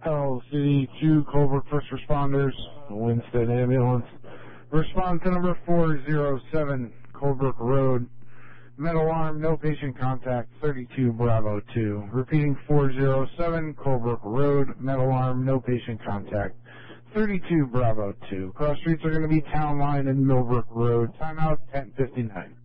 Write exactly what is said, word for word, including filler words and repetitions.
Pell City two, Colbrook First Responders, Winstead Ambulance. Respond to number four zero seven, Colbrook Road. Metal arm, no patient contact, thirty-two Bravo two. Repeating four zero seven, Colbrook Road. Metal arm, no patient contact, thirty-two Bravo two. Cross streets are going to be Town Line and Millbrook Road. Timeout ten fifty-nine.